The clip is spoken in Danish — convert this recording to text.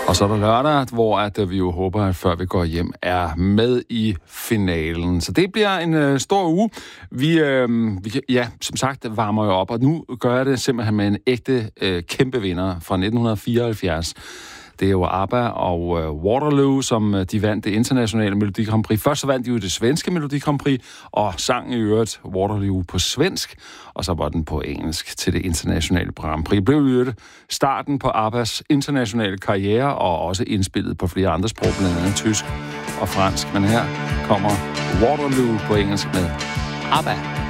Og så er der lørdag, hvor vi jo håber, at før vi går hjem, er med i finalen. Så det bliver en stor uge. Vi som sagt, varmer jo op, og nu gør jeg det simpelthen med en ægte kæmpe vinder fra 1974. Det er jo ABBA og Waterloo, som de vandt det internationale Melodi Grand Prix. Først så vandt de jo det svenske Melodi Grand Prix, og sang i øvrigt Waterloo på svensk, og så var den på engelsk til det internationale Grand Prix. Det blev i øvrigt starten på ABBAs internationale karriere, og også indspillet på flere andre sprog, blandt andet tysk og fransk. Men her kommer Waterloo på engelsk med ABBA.